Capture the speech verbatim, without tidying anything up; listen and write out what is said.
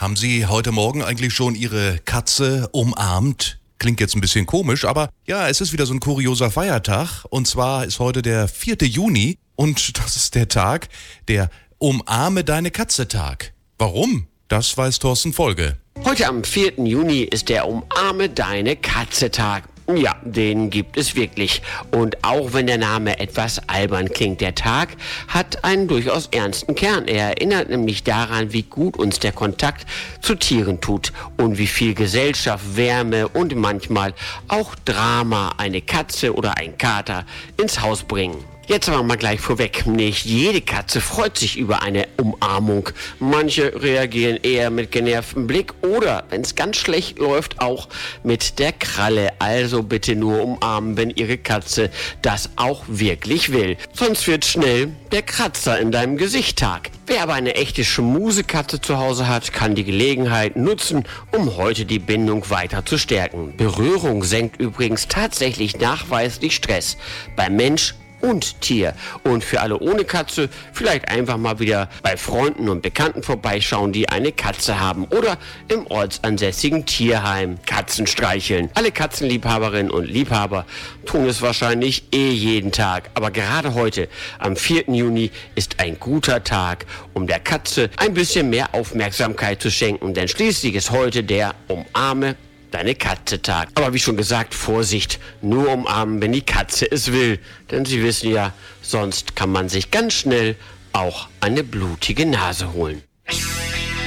Haben Sie heute Morgen eigentlich schon Ihre Katze umarmt? Klingt jetzt ein bisschen komisch, aber ja, es ist wieder so ein kurioser Feiertag. Und zwar ist heute der vierte Juni und das ist der Tag, der Umarme deine Katze-Tag. Warum? Das weiß Thorsten Folge. Heute am vierten Juni ist der Umarme deine Katze-Tag. Ja, den gibt es wirklich. Und auch wenn der Name etwas albern klingt, der Tag hat einen durchaus ernsten Kern. Er erinnert nämlich daran, wie gut uns der Kontakt zu Tieren tut und wie viel Gesellschaft, Wärme und manchmal auch Drama eine Katze oder ein Kater ins Haus bringen. Jetzt aber mal gleich vorweg, nicht jede Katze freut sich über eine Umarmung. Manche reagieren eher mit genervtem Blick oder, wenn es ganz schlecht läuft, auch mit der Kralle. Also bitte nur umarmen, wenn Ihre Katze das auch wirklich will. Sonst wird schnell der Kratzer in deinem Gesicht Tag. Wer aber eine echte Schmusekatze zu Hause hat, kann die Gelegenheit nutzen, um heute die Bindung weiter zu stärken. Berührung senkt übrigens tatsächlich nachweislich Stress beim Mensch und Tier. Und für alle ohne Katze vielleicht einfach mal wieder bei Freunden und Bekannten vorbeischauen, die eine Katze haben oder im ortsansässigen Tierheim Katzen streicheln. Alle Katzenliebhaberinnen und Liebhaber tun es wahrscheinlich eh jeden Tag. Aber gerade heute, am vierten Juni, ist ein guter Tag, um der Katze ein bisschen mehr Aufmerksamkeit zu schenken. Denn schließlich ist heute der Umarme deine Katze-Tag. Aber wie schon gesagt, Vorsicht, nur umarmen, wenn die Katze es will. Denn Sie wissen ja, sonst kann man sich ganz schnell auch eine blutige Nase holen.